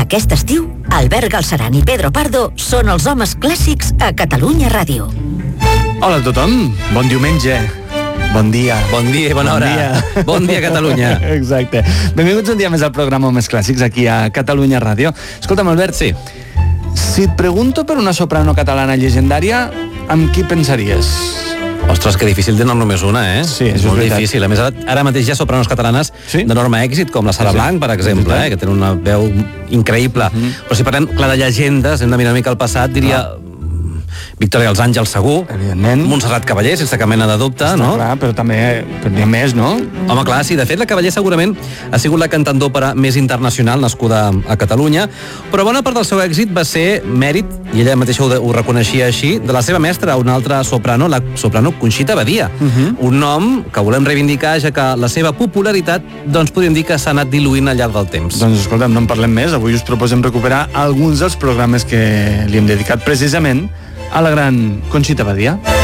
Aquest estiu, Albert Galceran i Pedro Pardo són els homes clàssics a Catalunya Ràdio. Hola a tothom, bon diumenge. Bon dia. Bon dia i bona hora. Bon dia, Catalunya. Exacte. Benvinguts un dia més al programa Homes Clàssics aquí a Catalunya Ràdio. Escolta'm, Albert, sí. Si et pregunto per una soprano catalana llegendària, amb qui pensaries? Ostres, que difícil de només una, eh? Sí, és molt veritat. difícil. A més, ara mateix hi ha sopranos catalanes d'enorme èxit, com la Sara Blanc, per exemple, que tenen una veu increïble. Però si parlem, clar, de llegendes, hem de mirar una mica al passat, diria Victòria dels Àngels, segur. Evidentment. Montserrat Cavaller, sense cap mena de dubte, no? Clar, però també n'hi ha més, no? Home, clar, sí. De fet, la Cavaller segurament ha sigut la cantant d'òpera més internacional nascuda a Catalunya, però bona part del seu èxit va ser mèrit, i ella mateixa ho reconeixia així, de la seva mestra, una altra soprano, la soprano Conxita Badia. Un nom que volem reivindicar, ja que la seva popularitat, doncs podríem dir que s'ha anat diluint al llarg del temps. Doncs escolta'm, no en parlem més. Avui us proposem recuperar alguns dels programes que li hem dedicat precisament a la gran Conxita Badia.